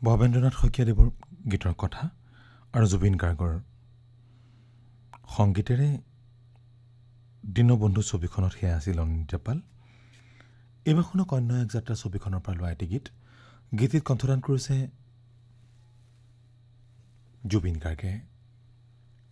ভৱেন্দ্ৰনাথ শইকীয়াদেৱৰ গীতৰ কথা আৰু জুবিন গাৰ্গৰ সংগীতেৰে দীনবন্ধু ছবিখনত সেয়া আছিল অনিন্দ্য পাল। এইবাৰ শুনক অন্য এক যাত্ৰা ছবিখনৰ পৰা লোৱা এটি গীত। গীতটিত কণ্ঠদান কৰিছে জুবিন গাৰ্গে।